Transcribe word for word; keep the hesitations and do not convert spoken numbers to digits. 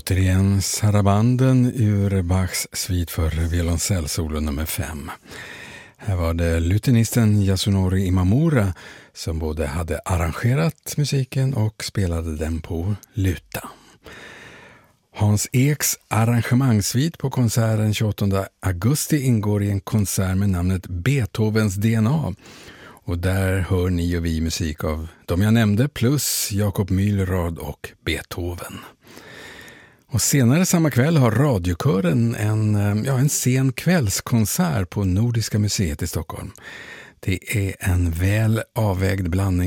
Återigen sarabanden ur Bachs svit för violoncellsolo nummer fem. Här var det lutenisten Yasunori Imamura som både hade arrangerat musiken och spelade den på luta. Hans Eks arrangemangssvit på konserten tjugoåttonde augusti ingår i en konsert med namnet Beethovens D N A. Och där hör ni och vi musik av de jag nämnde plus Jakob Mühlrad och Beethoven. Och senare samma kväll har radiokören en, ja, en sen kvällskonsert på Nordiska museet i Stockholm. Det är en väl avvägd blandning